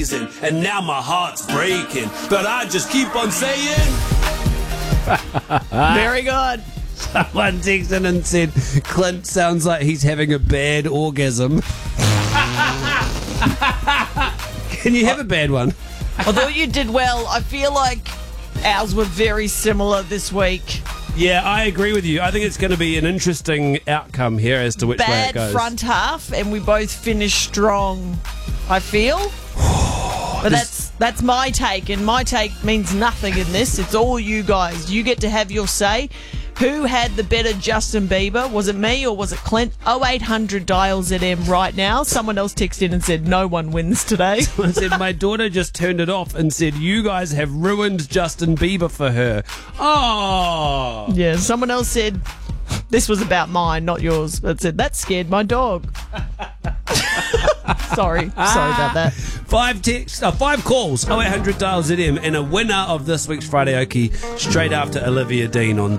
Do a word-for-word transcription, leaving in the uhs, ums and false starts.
amazing, and now my heart's breaking, but I just keep on saying. Very good. Someone texted and said, Clint sounds like he's having a bad orgasm. Can you have a bad one? I thought you did well. I feel like ours were very similar this week. Yeah, I agree with you. I think it's going to be an interesting outcome here as to which way it Bad goes. front half, and we both finished strong, I feel. But that's that's my take, and my take means nothing in this. It's all you guys. You get to have your say. Who had the better Justin Bieber? Was it me or was it Clint? oh eight hundred dial Z M right now. Someone else texted in and said no one wins today. I said, my daughter just turned it off and said, you guys have ruined Justin Bieber for her. Oh. Yeah, someone else said this was about mine, not yours. But said that scared my dog. Sorry, sorry about that. Five texts, uh, five calls, oh eight hundred dial Z M, and a winner of this week's Friday Okie straight after Olivia Dean on